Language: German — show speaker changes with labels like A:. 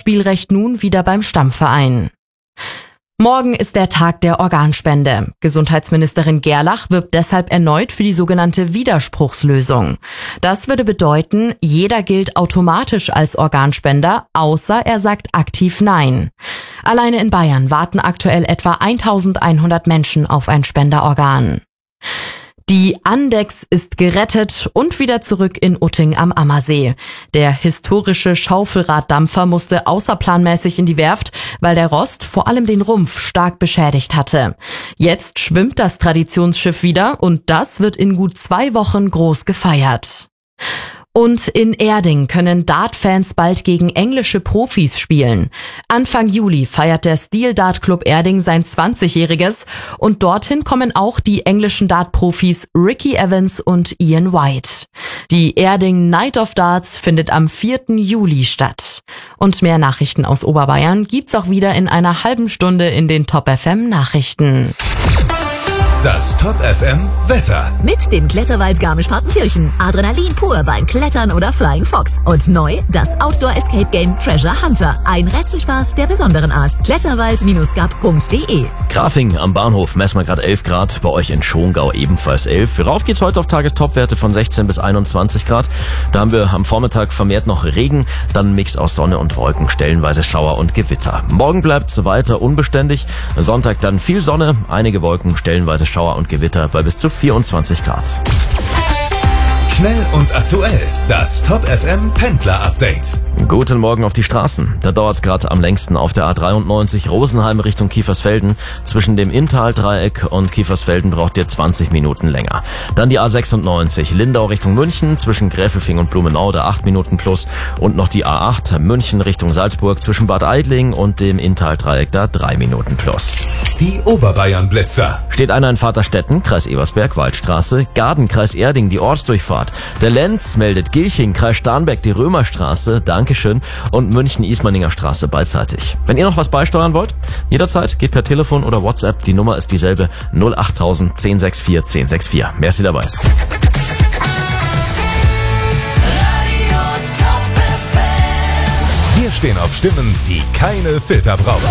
A: Spielrecht nun wieder beim Stammverein. Morgen ist der Tag der Organspende. Gesundheitsministerin Gerlach wirbt deshalb erneut für die sogenannte Widerspruchslösung. Das würde bedeuten, jeder gilt automatisch als Organspender, außer er sagt aktiv Nein. Alleine in Bayern warten aktuell etwa 1100 Menschen auf ein Spenderorgan. Die Andechs ist gerettet und wieder zurück in Utting am Ammersee. Der historische Schaufelraddampfer musste außerplanmäßig in die Werft, weil der Rost vor allem den Rumpf stark beschädigt hatte. Jetzt schwimmt das Traditionsschiff wieder und das wird in gut 2 Wochen groß gefeiert. Und in Erding können Dart-Fans bald gegen englische Profis spielen. Anfang Juli feiert der Steel Dart Club Erding sein 20-jähriges und dorthin kommen auch die englischen Dart-Profis Ricky Evans und Ian White. Die Erding Night of Darts findet am 4. Juli statt. Und mehr Nachrichten aus Oberbayern gibt's auch wieder in einer halben Stunde in den Top FM Nachrichten.
B: Das Top FM Wetter.
C: Mit dem Kletterwald Garmisch-Partenkirchen. Adrenalin pur beim Klettern oder Flying Fox. Und neu das Outdoor Escape Game Treasure Hunter. Ein Rätselspaß der besonderen Art. Kletterwald-gap.de.
D: Grafing am Bahnhof messen wir gerade 11 Grad. Bei euch in Schongau ebenfalls 11. Rauf geht's heute auf Tagestopwerte von 16 bis 21 Grad. Da haben wir am Vormittag vermehrt noch Regen. Dann ein Mix aus Sonne und Wolken. Stellenweise Schauer und Gewitter. Morgen bleibt's weiter unbeständig. Sonntag dann viel Sonne. Einige Wolken, stellenweise Schauer und Gewitter bei bis zu 24 Grad.
B: Schnell und aktuell. Das Top FM Pendler Update.
D: Guten Morgen auf die Straßen. Da dauert's gerade am längsten auf der A93 Rosenheim Richtung Kiefersfelden. Zwischen dem Inntal-Dreieck und Kiefersfelden braucht ihr 20 Minuten länger. Dann die A96 Lindau Richtung München zwischen Gräfelfing und Blumenau, da 8 Minuten plus. Und noch die A8 München Richtung Salzburg zwischen Bad Aidling und dem Inntal-Dreieck, da 3 Minuten plus.
B: Die Oberbayern-Blitzer.
D: Steht einer in Vaterstetten, Kreis Ebersberg, Waldstraße, Gaden, Kreis Erding, die Ortsdurchfahrt. Der Lenz meldet Gilching, Kreis Starnberg, die Römerstraße, Dankeschön, und München-Ismaninger Straße beidseitig. Wenn ihr noch was beisteuern wollt, jederzeit geht per Telefon oder WhatsApp, die Nummer ist dieselbe, 08000 1064 1064. Merci dabei.
B: Wir stehen auf Stimmen, die keine Filter brauchen.